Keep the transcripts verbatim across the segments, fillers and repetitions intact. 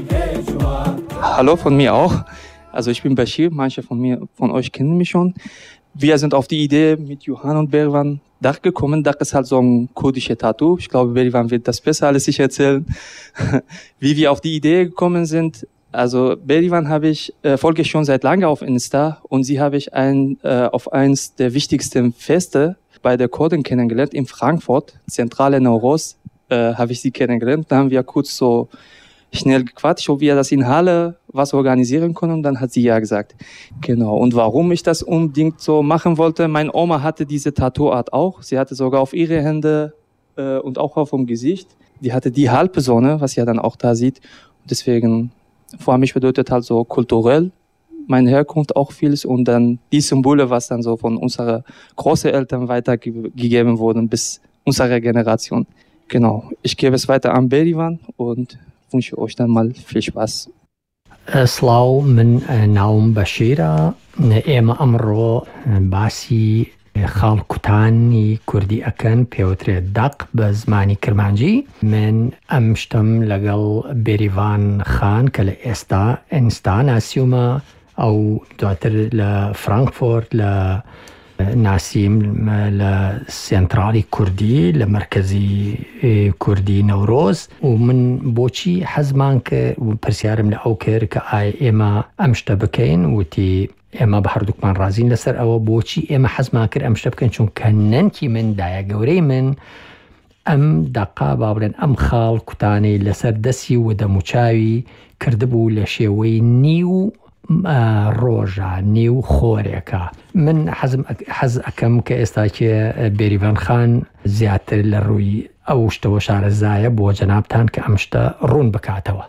Hallo von mir auch. Also ich bin Bashir, manche von mir, von euch kennen mich schon. Wir sind auf die Idee mit Johan und Berivan Dach gekommen. Dach ist halt so ein kurdisches Tattoo. Ich glaube, Berivan wird das besser alles sicher erzählen. Wie wir auf die Idee gekommen sind. Also Berivan habe ich, äh, folge ich schon seit lange auf Insta und sie habe ich ein, äh, auf eins der wichtigsten Feste bei der Kurden kennengelernt in Frankfurt, Zentrale Neuros, äh, habe ich sie kennengelernt. Da haben wir kurz so schnell gequatscht, ob wir das in Halle was organisieren können und dann hat sie ja gesagt. Genau. Und warum ich das unbedingt so machen wollte, meine Oma hatte diese Tattooart auch. Sie hatte sogar auf ihre Hände äh, und auch auf dem Gesicht. Die hatte die Halbsonne, was ja dann auch da sieht. Und deswegen, vor mich bedeutet halt so kulturell meine Herkunft auch vieles und dann die Symbole, was dann so von unseren Großeltern weitergegeben wurden bis unsere Generation. Genau. Ich gebe es weiter an Berivan und wünsche euch dann mal viel Spaß. سڵاو من ناوم بەشیرە ئێمە ئەمڕۆ باسی خاڵکوتانی کوردی ئەکەن پێوترێت دەق بە زمانی کرمانجی من ئەم شتم لەگەڵ بێریڤان خان کە لە ئێستا ئینستا ناسیومە ئەو دواتر لە فرانکفۆرت لە ناسیم لە سنترالی کوردی لە مرکزی کوردی نەورۆز و من بۆچی حەزمان کرد و پرسیارم لە ئەو کرد کە ئایا ئێمە ئەم شتە بکەین وتی ئێمە بە هەردووکمان ڕازین لەسەر ئەوە بۆچی ئێمە حەزمان کرد ئەم شتە بکەین چونکە نەنکی من دایە گەورەی من ئەم دەقا با بڵێن ئەم خاڵ کوتانەی لەسەر دەستی و دەموچاوی کردبوو لە شێوەی نیو ڕۆژە نیو خۆرێکە من حەز ئەەکەم کە ئێستاکێ بێریڤان خان زیاتر لە ڕووی ئەو شتەوە شارەزایە بۆ جەنابتان کە ئەم شتە ڕوون بکاتەوە.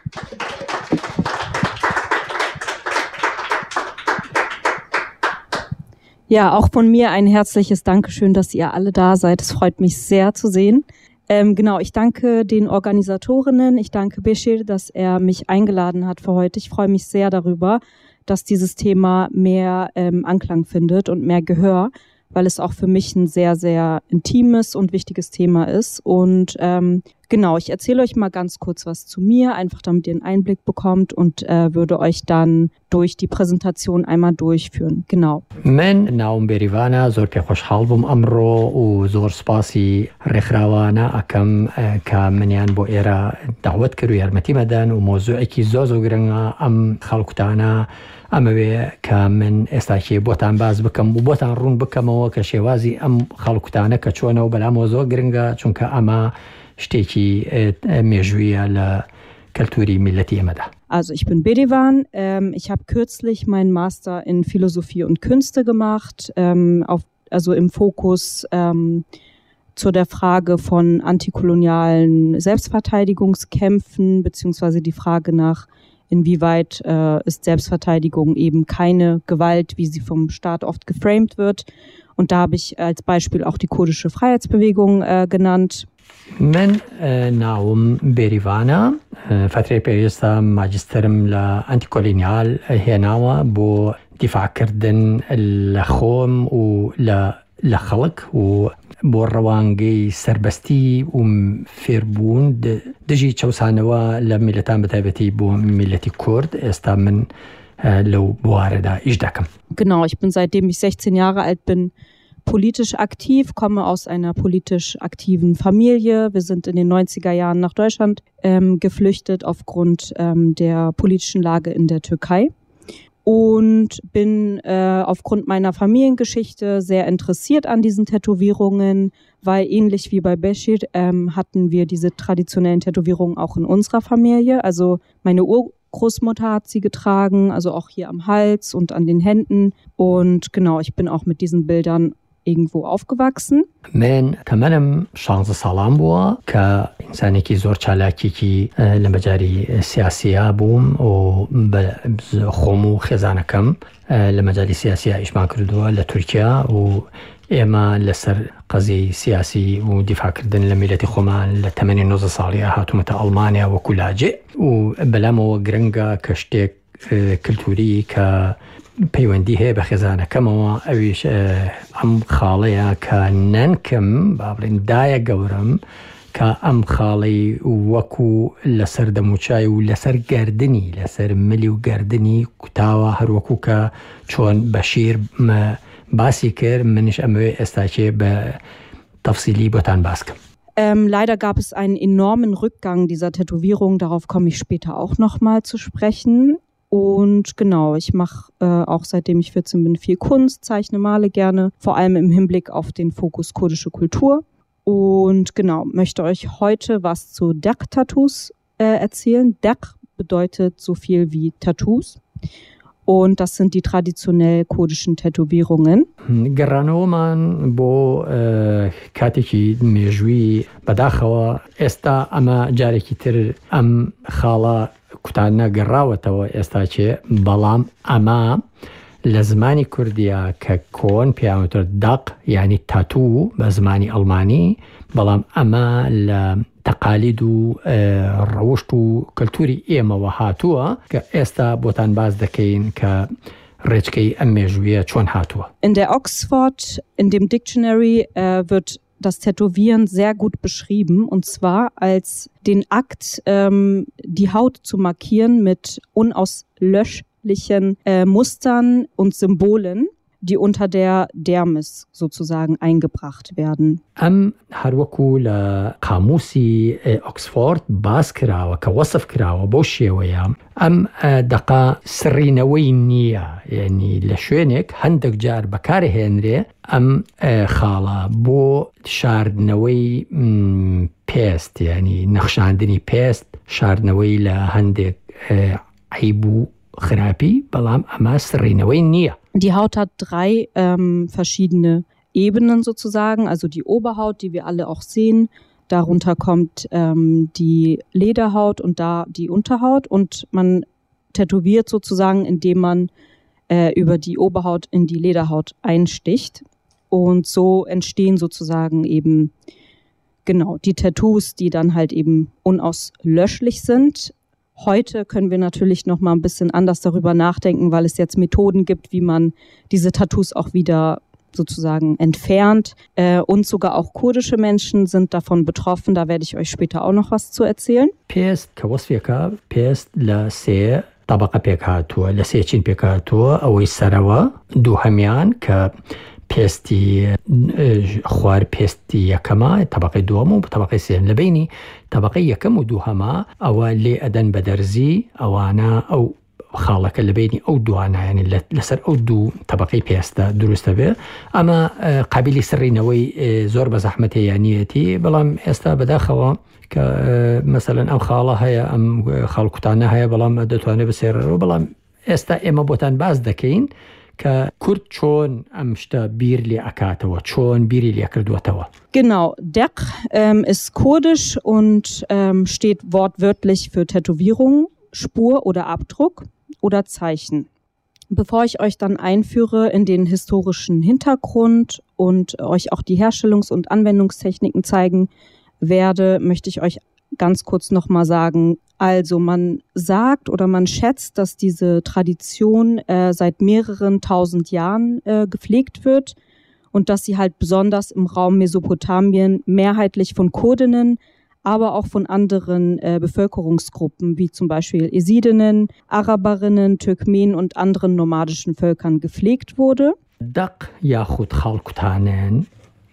Ja, auch von mir ein herzliches Dankeschön, dass ihr alle da seid. Es freut mich sehr zu sehen. Ähm, genau, ich danke den Organisatorinnen, ich danke Bashir, dass er mich eingeladen hat für heute. Ich freue mich sehr darüber, dass dieses Thema mehr ähm, Anklang findet und mehr Gehör, weil es auch für mich ein sehr, sehr intimes und wichtiges Thema ist. Und ähm, genau, ich erzähle euch mal ganz kurz was zu mir, einfach damit ihr einen Einblick bekommt und äh, würde euch dann durch die Präsentation einmal durchführen. Genau. من ناوم بێریڤانە زۆر پێ خۆشحاڵ بووم ئەمڕۆ و زۆر سپاسی ڕێکخراوانە ئەکەم کە منیان بۆ ئێرە داوەت کرد و یارمەتی مەدەن و مۆزوعێکی زۆر زۆر گرنگە ئەم خەڵکوتانە ئەمەوێ کە من ئێستاکێ بۆتان باز بکەم و بۆتان ڕوون بکەمەوە کە شێوازی ئەم خەڵکوتانە کە چۆنەوە بەلامەوە زۆر گرنگە چونکە ئەمە شتێکی مێژوویە لە کەلتوری میلەتی ئێمەدا. Also ich bin Berivan. Ähm, ich habe kürzlich meinen Master in Philosophie und Künste gemacht, ähm, auf, also im Fokus ähm, zu der Frage von antikolonialen Selbstverteidigungskämpfen beziehungsweise die Frage nach, inwieweit äh, ist Selbstverteidigung eben keine Gewalt, wie sie vom Staat oft geframed wird. Und da habe ich als Beispiel auch die kurdische Freiheitsbewegung äh, genannt. من ناوم بێریڤانە فترەی پێویستە ماجستەرم لە ئەنتیکۆلینیال هێناوە بۆ دیفاعکردن لە خۆم و لە خەڵک و بۆ ڕەوانگەی سەربەستی و فێربوون دژی چەوسانەوە لە میلەتان بەتایبەتی بۆ میلەتی کورد ئێستا من لەو بوارەدا ئیش دەکەم. Genau, ich bin seitdem ich sechzehn Jahre alt bin politisch aktiv, komme aus einer politisch aktiven Familie. Wir sind in den neunziger Jahren nach Deutschland ähm, geflüchtet aufgrund ähm, der politischen Lage in der Türkei und bin äh, aufgrund meiner Familiengeschichte sehr interessiert an diesen Tätowierungen, weil ähnlich wie bei Bashir ähm, hatten wir diese traditionellen Tätowierungen auch in unserer Familie. Also meine Urgroßmutter hat sie getragen, also auch hier am Hals und an den Händen. Und genau, ich bin auch mit diesen Bildern irgendwo aufgewachsen. من تەمەنم شانزە ساڵان بووە کە ئینسانێکی زۆر چالاکێکی لە مەجاری سیاسیە بووم و خۆم و خێزانەکەم لە مەجاری سیاسیە ئیشمان کردووە لە تورکیا و ئێمە لەسەر قەزی سیاسی و دیفاعکردن لە میلەتی خۆمان لە تەمەنی نۆزدە ساڵیە هاتوومەتە ئەڵمانیا وەکو لاجێ و بەلامەوە گرنگە کە شتێک کلتوری کە پەیوەندی هەیە بە خێزانەکەمەوە ئەویش ئەم خاڵەیە کە نەنکم با بڵێن دایە گەورم کە ئەم خاڵی وەکو لەسەر دەموچای و لەسەر گردنی لەسەر ملی و گردنی کوتاوە هەروەکو کە چۆن بەشیر باسی کرد منش ئەمەوێ ئێستاچێ بە تەفسیلی بۆتان باسکەم. Ähm, leider gab es einen enormen Rückgang dieser Tätowierung, darauf komme ich später auch nochmal zu sprechen. Und genau, ich mache äh, auch seitdem ich vierzehn bin viel Kunst, zeichne, male gerne, vor allem im Hinblick auf den Fokus kurdische Kultur. Und genau, möchte euch heute was zu Derk-Tattoos äh, erzählen. Derk bedeutet so viel wie Tattoos. Und das sind die traditionell kurdischen Tätowierungen. گەڕانەوەمان بۆ کاتێکی مێژووی بەداخەوە ئێستا ئەمە جارێکی تر ئەم خاڵە کوتانە گەڕاوەتەوە ئێستاچێ بەڵام ئەمە لە زمانی کوردیە کە کۆن پیاوەتر داق یعنی تاتوو بە زمانی ئەڵمانی بەڵام ئەمە لە تەقالید و ڕەوشت و کەلتوری ئێمەوە هاتووە کە ئێستا بۆتان باز دەکەین کە ڕێچکەی ئەم مێژوویە چۆن هاتووە. In der Oxford, in dem Dictionary äh, wird das Tätowieren sehr gut beschrieben, und zwar als den Akt, ähm, die Haut zu markieren mit unauslöschlichen äh, Mustern und Symbolen, die unter der Dermis sozusagen eingebracht werden. ئەم هەروەکو لە قاموسی ئۆکسفۆرد باس کراوە کە وەسف کراوە بۆ شێوەیە ئەم دەقا سڕینەوەی نییە، یعنی لە شوێنێک هەندێک جار بەکارهێنرێ ئەم خاڵە بۆ شاردنەوەی پێست، یعنی نەخشاندنی پێست، شاردنەوەی لە هەندێک عیب و خراپی، بەڵام ئەمە سڕینەوەی نییە. Die Haut hat drei ähm, verschiedene Ebenen sozusagen, also die Oberhaut, die wir alle auch sehen. Darunter kommt ähm, die Lederhaut und da die Unterhaut. Und man tätowiert sozusagen, indem man äh, über die Oberhaut in die Lederhaut einsticht. Und so entstehen sozusagen eben genau die Tattoos, die dann halt eben unauslöschlich sind. Heute können wir natürlich noch mal ein bisschen anders darüber nachdenken, weil es jetzt Methoden gibt, wie man diese Tattoos auch wieder sozusagen entfernt. Äh, und sogar auch kurdische Menschen sind davon betroffen. Da werde ich euch später auch noch was zu erzählen. Pest كوصفيكا pest la se طبقة بيكاتو la se chin بيكاتو أو السروا دو هميان ك پێستی خوار پێستی یەکەمە تەبەقەی دووەم و تەبەقەی سێم لەبینی تەبەقەی یەکەم و دووهەمە ئەوە لێ ئەدەن بە دەرزی ئەوانە ئەو خاڵەکە لەبینی ئەو دوانایانی لەسەر ئەو دوو تەبەقەی پێستە دروستە بێ ئەمە قابلی سڕینەوەی زۆر بە زەحمەتەیانیەتی بەڵام ئێستا بەداخەوە کە مەسەلەن ئەم خاڵە هەیە ئەم خاڵکوتانە هەیە بەڵام دەتوانێت بسێڕەوە بەڵام ئێستا ئێمە بۆتان باز دەکەین کە کورد چۆن ئەم شتە بیر لێ ئەکاتەوە چۆن بیری لێ کردووەتەوە. Genau, Derk ähm, ist kurdisch und ähm, steht wortwörtlich für Tätowierung, Spur oder Abdruck oder Zeichen. Bevor ich euch dann einführe in den historischen Hintergrund und euch auch die Herstellungs- und Anwendungstechniken zeigen werde, möchte ich euch ganz kurz nochmal sagen, also man sagt oder man schätzt, dass diese Tradition äh, seit mehreren tausend Jahren äh, gepflegt wird und dass sie halt besonders im Raum Mesopotamien mehrheitlich von Kurdinnen, aber auch von anderen äh, Bevölkerungsgruppen wie zum Beispiel Esidinnen, Araberinnen, Türkmenen und anderen nomadischen Völkern gepflegt wurde. Daq yahut khalkutanen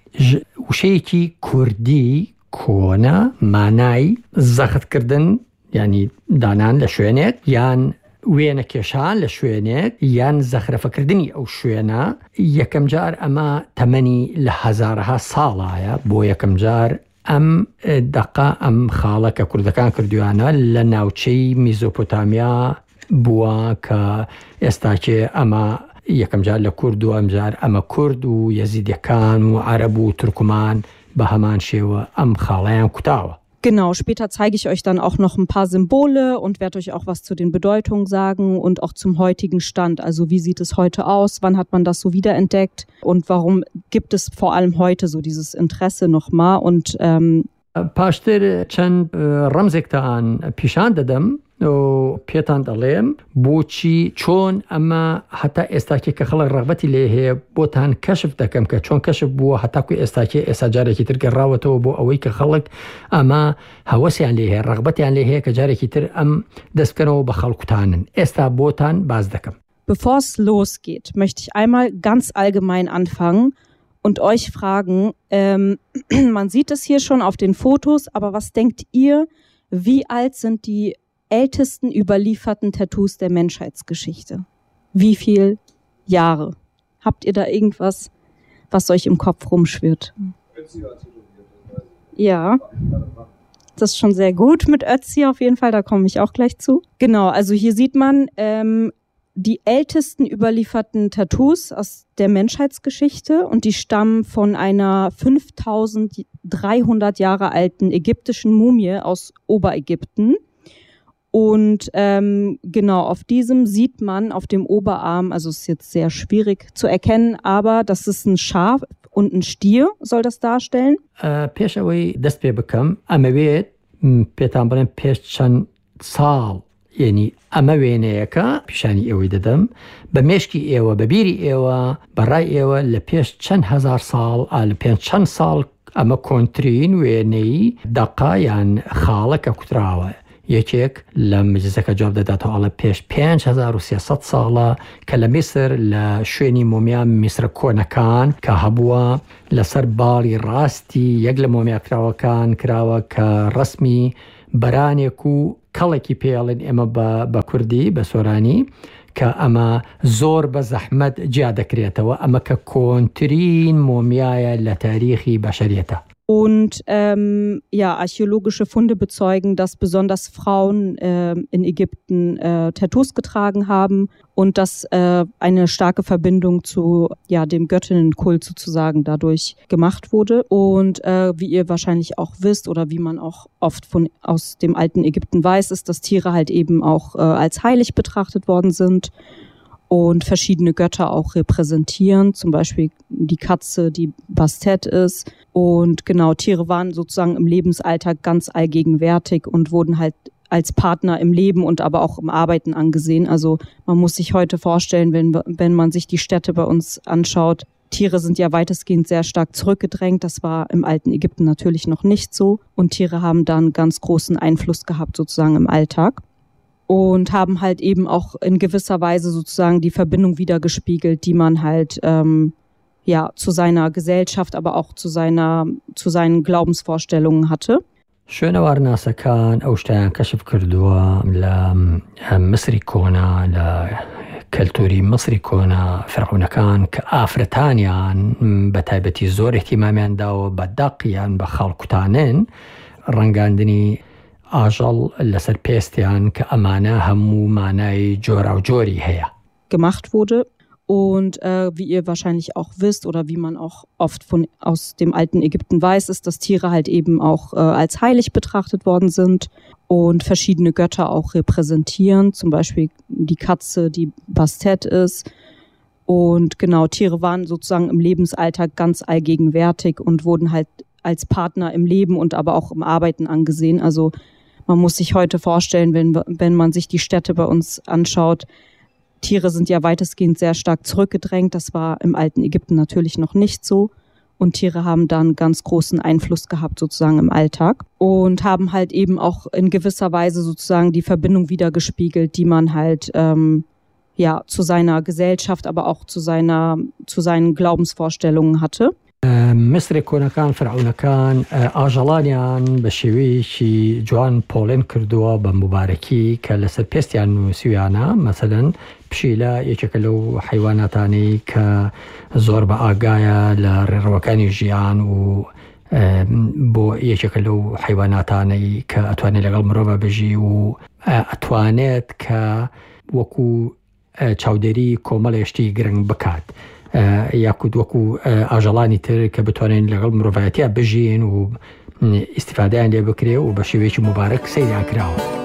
وشيكي كردي كونا ماناي زخت كردن يعني دانان لشوينك يان وينە کێشان لە شوێنێک یان زەخرەفەکردنی ئەو شوێنە یەکەم جار ئەمە تەمەنی لە هەزارها ساڵایە بۆ یەکەم جار ئەم دەقا ئەم خاڵە کە کوردەکان کردویانە لە ناوچەی میزۆپۆتامیا بووە کە ئێستاکێ ئەمە یەکەم جار لە کورد و ئەمجار ئەمە کورد و یەزیدەکان و عەرەب و تورکمان بە هەمان شێوە ئەم خاڵەیان کوتاوە. Genau, später zeige ich euch dann auch noch ein paar Symbole und werde euch auch was zu den Bedeutungen sagen und auch zum heutigen Stand. Also wie sieht es heute aus, wann hat man das so wiederentdeckt und warum gibt es vor allem heute so dieses Interesse nochmal und ähm, پاشتر چەند ڕەمزێکتان پیشان دەدەم و پێتان دەڵێم بۆچی چۆن ئەمە هەتا ئێستاکی کە خەڵک ڕغبەتی لێ هەیە بۆتان کەشف دەکەم کە چۆن کەشف بووە هەتاکو ئێستاکی ئێستا جارێکی تر گەڕاوەتەوە بۆ ئەوەی کە خەڵک ئەمە هەوەسیان لێ هەیە ڕغبەتیان لێ هەیە کە جارێکی تر ئەم دەستکەنەوە بە خەڵکوتانن. ئێستا بۆتان باز دەکەم. Bevor es losgeht, möchte ich einmal ganz allgemein anfangen und euch fragen, ähm, man sieht es hier schon auf den Fotos, aber was denkt ihr, wie alt sind die ältesten überlieferten Tattoos der Menschheitsgeschichte? Wie viele Jahre? Habt ihr da irgendwas, was euch im Kopf rumschwirrt? Ja, das ist schon sehr gut mit Ötzi auf jeden Fall, da komme ich auch gleich zu. Genau, also hier sieht man ähm, die ältesten überlieferten Tattoos aus der Menschheitsgeschichte und die stammen von einer fünftausenddreihundert Jahre alten ägyptischen Mumie aus Oberägypten. Und ähm, genau, auf diesem sieht man auf dem Oberarm, also es ist jetzt sehr schwierig zu erkennen, aber das ist ein Schaf und ein Stier, soll das darstellen. پێش ئەوەی دەست پێ بکەم ئەمەوێت پێتان بڵێم پێش چەند ساڵ یعنی ئەمە وێنەیەکە پیشانی ئێوەی دەدەم بە مێشکی ئێوە بە بیری ئێوە بەڕای ئێوە لە پێش چەند هەزار ساڵ لە پێنج چەند ساڵ ئەمە کۆنترین وێنەی دەقا یان خاڵەکە کوتراوە. یەکێک لە مجلسەکە جواب دەداتەوە ئەڵە پێش پێنج هەزار و سێسەد ساڵە کە لە میسر لە شوێنی مۆمیا میسرە کۆنەکان کە هەبووە لەسەر باڵی ڕاستی یەک لە مۆمیاکراوەکان کراوە کە ڕسمی بەرانێک و کەڵێکی پێڵێن ئێمە بە کوردی بە سۆرانی کە ئەمە زۆر بە زەحمەت جیا دەکرێتەوە ئەمە کە کۆنترین مۆمیایە لە تاریخی بەشەریەتە. Und ähm, ja, archäologische Funde bezeugen, dass besonders Frauen äh, in Ägypten äh, Tattoos getragen haben und dass äh, eine starke Verbindung zu ja, dem Göttinnenkult sozusagen dadurch gemacht wurde. Und äh, wie ihr wahrscheinlich auch wisst oder wie man auch oft von, aus dem alten Ägypten weiß, ist, dass Tiere halt eben auch äh, als heilig betrachtet worden sind und verschiedene Götter auch repräsentieren, zum Beispiel die Katze, die Bastet ist. Und genau, Tiere waren sozusagen im Lebensalltag ganz allgegenwärtig und wurden halt als Partner im Leben und aber auch im Arbeiten angesehen. Also man muss sich heute vorstellen, wenn, wenn man sich die Städte bei uns anschaut, Tiere sind ja weitestgehend sehr stark zurückgedrängt. Das war im alten Ägypten natürlich noch nicht so. Und Tiere haben da einen ganz großen Einfluss gehabt sozusagen im Alltag. Und haben halt eben auch in gewisser Weise sozusagen die Verbindung wiedergespiegelt, die man halt ähm, ja zu seiner Gesellschaft, aber auch zu seiner zu seinen Glaubensvorstellungen hatte. شوێنەوار ناسەکان ئەو شتیان کەشف کردووە لە مصری کۆنا لە کەلتوری مصری کۆنا فێرعونەکان کە ئافرەتانیان بە تایبەتی زۆر احتیمامیان داوە بە دەقیان بە خەڵکوتانن ڕەنگاندنی ئاژەڵ لەسەر پێستیان کە ئەمانە هەموو مانای جۆرا و جۆری هەیە. Gemacht wurde. Und äh, wie ihr wahrscheinlich auch wisst oder wie man auch oft von, aus dem alten Ägypten weiß, ist, dass Tiere halt eben auch äh, als heilig betrachtet worden sind und verschiedene Götter auch repräsentieren, zum Beispiel die Katze, die Bastet ist. Und genau, Tiere waren sozusagen im Lebensalltag ganz allgegenwärtig und wurden halt als Partner im Leben und aber auch im Arbeiten angesehen. Also man muss sich heute vorstellen, wenn, wenn man sich die Städte bei uns anschaut, Tiere sind ja weitestgehend sehr stark zurückgedrängt. Das war im alten Ägypten natürlich noch nicht so. Und Tiere haben da einen ganz großen Einfluss gehabt sozusagen im Alltag und haben halt eben auch in gewisser Weise sozusagen die Verbindung wiedergespiegelt, die man halt ähm, ja zu seiner Gesellschaft, aber auch zu seiner zu seinen Glaubensvorstellungen hatte. مصری کۆنەکان فەرعونەکان ئاژەڵانیان بە شێوەیەکی جوان پۆڵێن کردووە بە مبارەکی کە لەسەر پێستیان نووسیویانە مەسەلەن پشیلە یەکێکە لەو حیواناتانەی کە زۆر بە ئاگایە لە ڕێڕەوەکانی ژیان و بۆ یەکێکە لەو حیواناتانەی کە ئەتوانێت لەگەڵ مرۆڤ بژی و ئەتوانێت کە وەکو چاودێری کۆمەڵێشتی گرنگ بکات. یاکوت وەکو ئاژەڵانی تر کە بتوانین لەگەڵ مرۆڤایەتیە بژین و ئیستیفادەیان لێ بکرێ و بە شێوەیەکی مبارەک سەیریان کراوە.